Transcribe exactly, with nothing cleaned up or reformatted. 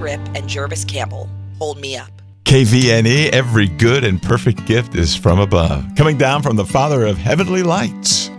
Tripp and Jervis Campbell, Hold Me Up. K V N E, every good and perfect gift is from above, coming down from the Father of heavenly lights.